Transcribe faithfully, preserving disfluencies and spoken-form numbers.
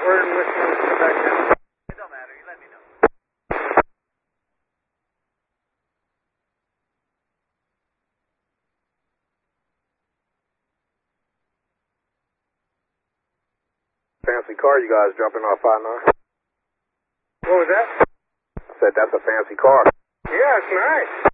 we're listening to the back down. It don't matter. You let me know. Fancy car you guys jumping off five nine. What was that? I said that's a fancy car. Yeah, it's nice.